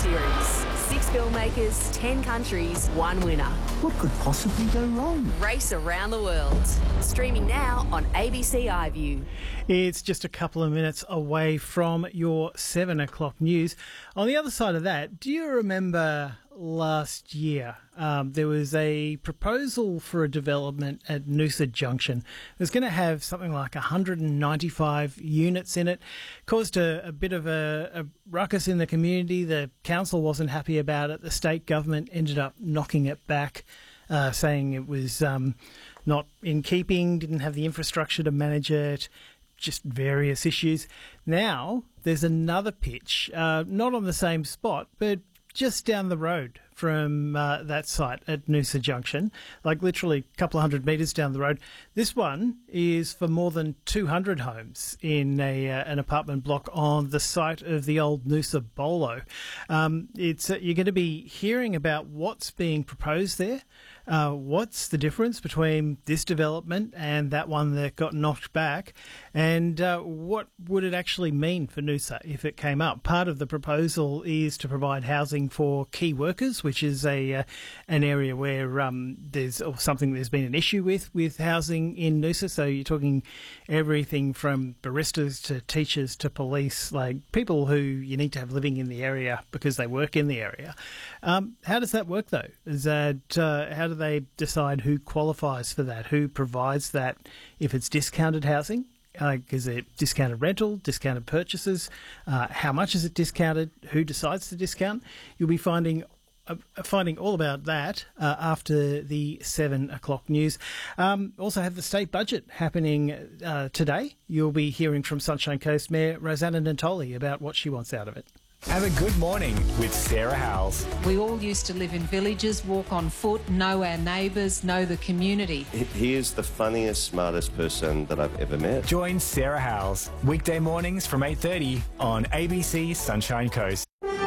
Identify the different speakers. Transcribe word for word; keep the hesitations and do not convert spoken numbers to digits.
Speaker 1: series. Six filmmakers, ten countries, one winner.
Speaker 2: What could possibly go wrong?
Speaker 1: Race around the world. Streaming now on A B C iView.
Speaker 3: It's just a couple of minutes away from your seven o'clock news. On the other side of that, do you remember last year um, there was a proposal for a development at Noosa Junction? It was going to have something like one hundred ninety-five units in it. Caused a, a bit of a, a ruckus in the community. The council wasn't happy about it. The state government ended up knocking it back, uh, saying it was um, not in keeping, didn't have the infrastructure to manage it, just various issues. Now there's another pitch, uh, not on the same spot, but just down the road from uh, that site at Noosa Junction, like literally a couple of hundred metres down the road. This one is for more than two hundred homes in a uh, an apartment block on the site of the old Noosa Bolo. Um, it's uh, you're going to be hearing about what's being proposed there. Uh, what's the difference between this development and that one that got knocked back, and uh, what would it actually mean for Noosa if it came up? Part of the proposal is to provide housing for key workers, which is a uh, an area where um, there's or something there's been an issue with with housing in Noosa. So you're talking everything from baristas to teachers to police, like people who you need to have living in the area because they work in the area. Um, how does that work though? Is that uh, how do they decide who qualifies for that? Who provides that? If it's discounted housing, uh, is it discounted rental, discounted purchases? Uh, how much is it discounted? Who decides the discount? You'll be finding uh, finding all about that uh, after the seven o'clock news. Um, also have the state budget happening uh, today. You'll be hearing from Sunshine Coast Mayor Rosanna Natoli about what she wants out of it.
Speaker 4: Have a good morning with Sarah Howells.
Speaker 5: We all used to live in villages, walk on foot, know our neighbours, know the community.
Speaker 6: He is the funniest, smartest person that I've ever met.
Speaker 4: Join Sarah Howells weekday mornings from eight thirty on A B C Sunshine Coast.